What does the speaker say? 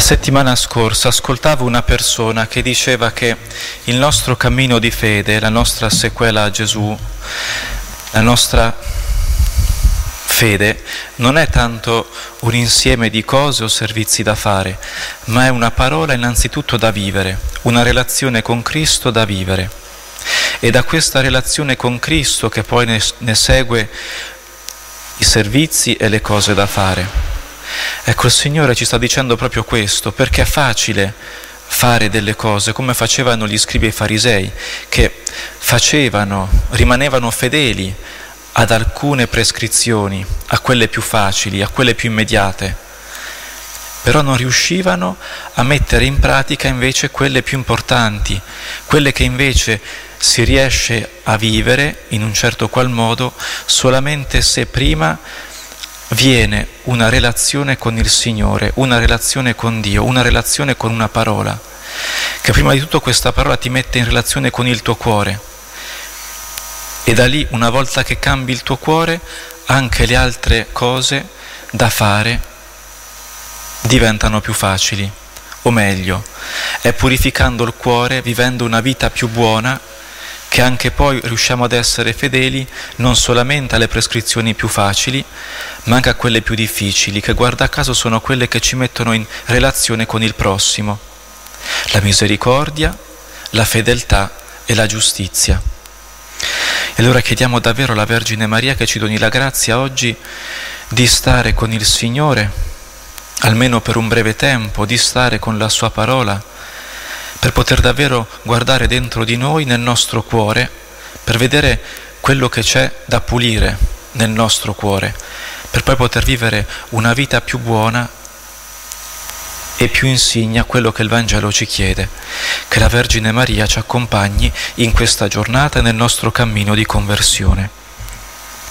settimana scorsa ascoltavo una persona che diceva che il nostro cammino di fede, la nostra sequela a Gesù, la nostra fede non è tanto un insieme di cose o servizi da fare, ma è una parola innanzitutto da vivere, una relazione con Cristo da vivere. E da questa relazione con Cristo che poi ne segue i servizi e le cose da fare. Ecco, il Signore ci sta dicendo proprio questo, perché è facile fare delle cose come facevano gli scribi e i farisei, che rimanevano fedeli ad alcune prescrizioni, a quelle più facili, a quelle più immediate, però non riuscivano a mettere in pratica invece quelle più importanti, quelle che invece si riesce a vivere in un certo qual modo solamente se prima viene una relazione con il Signore, una relazione con Dio, una relazione con una parola, che prima di tutto questa parola ti mette in relazione con il tuo cuore. E da lì, una volta che cambi il tuo cuore, anche le altre cose da fare diventano più facili, o meglio, è purificando il cuore, vivendo una vita più buona, che anche poi riusciamo ad essere fedeli non solamente alle prescrizioni più facili, ma anche a quelle più difficili, che guarda caso sono quelle che ci mettono in relazione con il prossimo, la misericordia, la fedeltà e la giustizia. E allora chiediamo davvero alla Vergine Maria che ci doni la grazia oggi di stare con il Signore, almeno per un breve tempo, di stare con la Sua parola, per poter davvero guardare dentro di noi, nel nostro cuore, per vedere quello che c'è da pulire nel nostro cuore, per poi poter vivere una vita più buona e più insigne a quello che il Vangelo ci chiede. Che la Vergine Maria ci accompagni in questa giornata e nel nostro cammino di conversione.